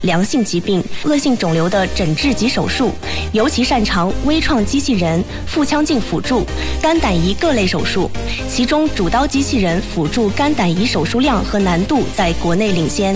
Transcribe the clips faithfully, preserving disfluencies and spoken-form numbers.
良性疾病、恶性肿瘤的诊治及手术，尤其擅长微创机器人、腹腔镜辅助、肝胆胰各类手术，其中主刀机器人辅助肝胆胰手术量和难度在国内领先。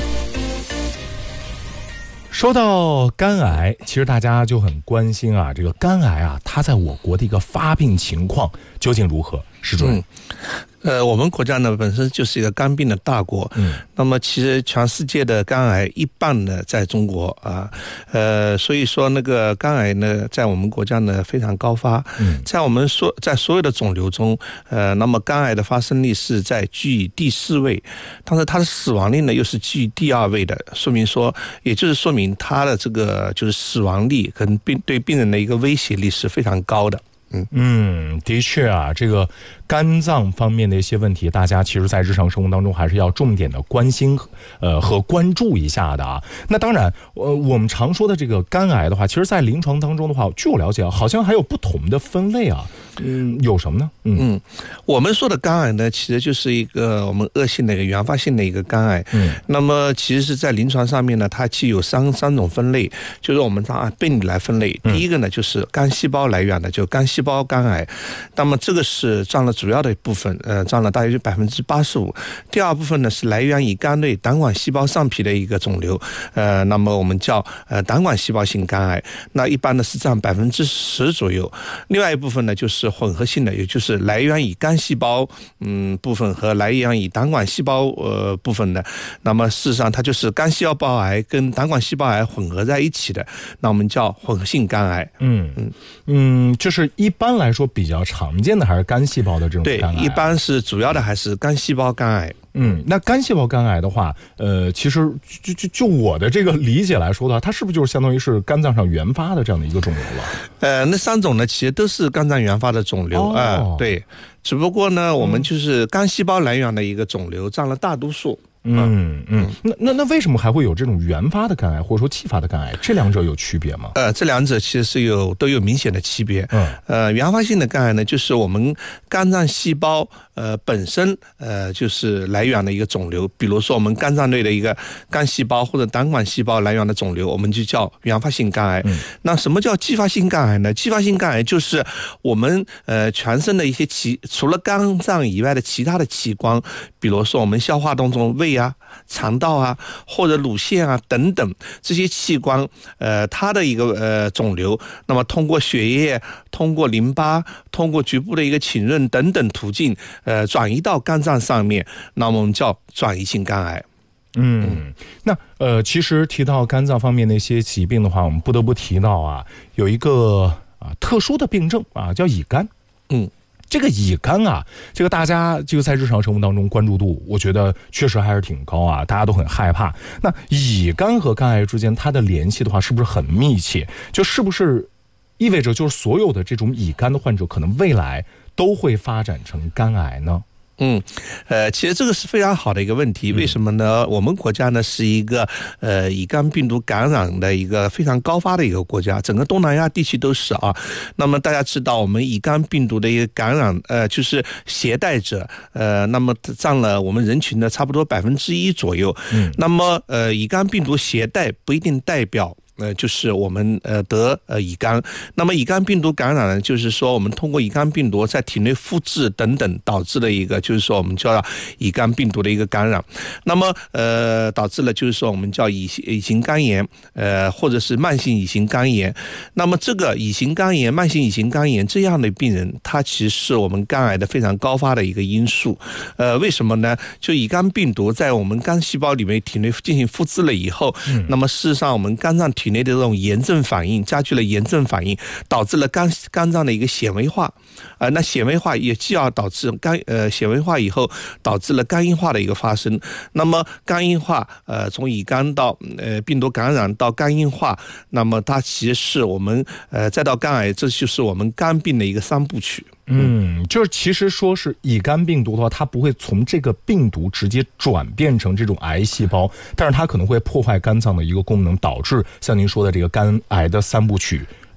说到肝癌，其实大家就很关心啊，这个肝癌啊，它在我国的一个发病情况究竟如何？施主任。 嗯呃，我们国家呢本身就是一个肝病的大国，嗯，那么其实全世界的肝癌一半呢在中国啊，呃，所以说那个肝癌呢在我们国家呢非常高发，嗯，在我们所在所有的肿瘤中，呃，那么肝癌的发生率是在居于第四位，但是它的死亡率呢又是居于第二位的，说明说，也就是说明它的这个就是死亡率跟病对病人的一个威胁力是非常高的。 嗯嗯，的确啊，这个肝脏方面的一些问题，大家其实在日常生活当中还是要重点的关心呃和关注一下的啊。那当然呃我们常说的这个肝癌的话，其实在临床当中的话，据我了解好像还有不同的分类啊。嗯，有什么呢？嗯嗯，我们说的肝癌呢，其实就是一个我们恶性的一个原发性的一个肝癌。嗯，那么其实是在临床上面呢，它其实有三三种分类，就是我们按病理来分类。第一个呢，就是肝细胞来源的，就肝细胞肝癌，那么这个是占了主要的一部分，呃，占了大约百分之八十五。第二部分呢是来源于肝内胆管细胞上皮的一个肿瘤，呃，那么我们叫呃胆管细胞性肝癌，那一般呢是占百分之十左右。另外一部分呢就是混合性的，也就是来源于肝细胞嗯部分和来源于胆管细胞呃部分的，那么事实上它就是肝细胞癌跟胆管细胞癌混合在一起的，那我们叫混合性肝癌。 嗯嗯嗯，就是一般来说比较常见的还是肝细胞的这种肝癌。 对，一般是主要的还是肝细胞肝癌。 嗯，那肝细胞肝癌的话，呃，其实就就就我的这个理解来说的话，它是不是就是相当于是肝脏上原发的这样的一个肿瘤了？ 呃，那三种呢，其实都是肝脏原发的肿瘤啊、 哦呃， 对，只不过呢，我们就是肝细胞来源的一个肿瘤占了大多数。 嗯嗯，那那那为什么还会有这种原发的肝癌或者说继发的肝癌？这两者有区别吗？ 呃，这两者其实是有都有明显的区别。嗯，呃，原发性的肝癌呢，就是我们肝脏细胞呃本身呃就是来源的一个肿瘤，比如说我们肝脏内的一个肝细胞或者胆管细胞来源的肿瘤，我们就叫原发性肝癌。嗯，那什么叫继发性肝癌呢？继发性肝癌就是我们呃全身的一些其除了肝脏以外的其他的器官，比如说我们消化当中胃啊、肠道啊，或者乳腺啊等等这些器官，呃，它的一个呃肿瘤，那么通过血液、通过淋巴、通过局部的一个浸润等等途径，呃，转移到肝脏上面，那么我们叫转移性肝癌。 嗯，那呃，其实提到肝脏方面的一些疾病的话，我们不得不提到啊，有一个啊特殊的病症啊，叫乙肝。嗯。这个乙肝啊，这个大家就在日常生活当中关注度，我觉得确实还是挺高啊，大家都很害怕。那乙肝和肝癌之间它的联系的话，是不是很密切？就是不是意味着就是所有的这种乙肝的患者，可能未来都会发展成肝癌呢？ 嗯，呃，其实这个是非常好的一个问题。为什么呢？我们国家呢是一个呃乙肝病毒感染的一个非常高发的一个国家，整个东南亚地区都是啊。那么大家知道，我们乙肝病毒的一个感染，呃，就是携带者，呃，那么占了我们人群的差不多百分之一左右。嗯，那么呃，乙肝病毒携带不一定代表。呃，就是我们呃得呃乙肝，那么乙肝病毒感染呢，就是说我们通过乙肝病毒在体内复制等等导致的一个，就是说我们叫乙肝病毒的一个感染，那么呃导致了就是说我们叫乙乙型肝炎，呃或者是慢性乙型肝炎，那么这个乙型肝炎、慢性乙型肝炎这样的病人，他其实是我们肝癌的非常高发的一个因素。呃，为什么呢？就乙肝病毒在我们肝细胞里面体内进行复制了以后，嗯、那么事实上我们肝脏体体内的这种炎症反应加剧了炎症反应，导致了肝肝脏的一个纤维化，呃，那纤维化也既要导致肝呃纤维化以后导致了肝硬化的一个发生。那么肝硬化呃从乙肝到呃病毒感染到肝硬化，那么它其实是我们呃再到肝癌，这就是我们肝病的一个三部曲。 嗯，就是其实说是乙肝病毒的话，它不会从这个病毒直接转变成这种癌细胞，但是它可能会破坏肝脏的一个功能，导致像您说的这个肝癌的三部曲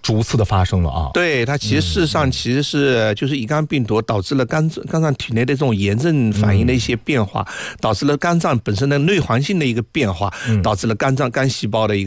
逐次的发生了啊。 对，它其实事实上其实是就是乙肝病毒导致了肝肝脏体内的这种炎症反应的一些变化，导致了肝脏本身的内环境的一个变化，导致了肝脏肝细胞的一个